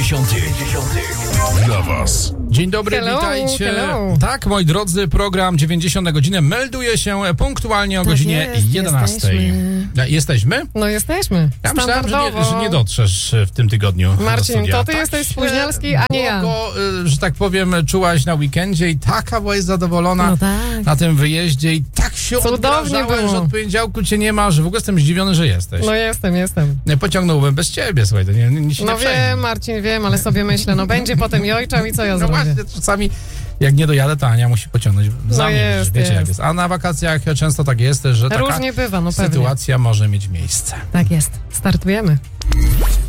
dla was. Dzień dobry, Hello, witajcie. hello. Tak, moi drodzy, program 90 na godzinę melduje się punktualnie o godzinie 11. Jesteśmy? No jesteśmy. Ja myślałem, Standardowo. że nie dotrzesz w tym tygodniu. do Marcin, studia. to ty jesteś spóźnialski, a nie ja. Bo, że tak powiem, czułaś na weekendzie i taka byłaś zadowolona No tak. na tym wyjeździe i tak się Cudownie odgrażałaś, było. że od poniedziałku cię nie ma, że w ogóle jestem zdziwiony, że jesteś. No jestem. Pociągnąłbym bez ciebie, słuchaj, to nie się No nie przejmuj. wiem, Marcin, wiem, ale sobie myślę, no będzie potem jojczał i co ja No zrobię? właśnie, czasami jak nie dojadę, to Ania musi pociągnąć za mnie, jest, wiecie jak jest. jest. A na wakacjach często tak jest, że taka Różnie bywa, no pewnie. sytuacja może mieć miejsce. Tak jest. Startujemy.